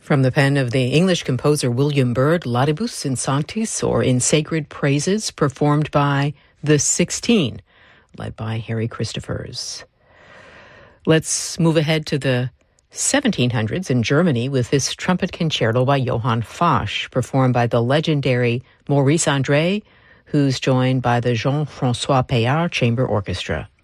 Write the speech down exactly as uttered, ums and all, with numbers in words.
From the pen of the English composer William Byrd, Laudibus in Sanctis, or In Sacred Praises, performed by the Sixteen, led by Harry Christophers. Let's move ahead to the seventeen hundreds in Germany with this trumpet concerto by Johann Fasch, performed by the legendary Maurice André, who's joined by the Jean-François Payard Chamber Orchestra.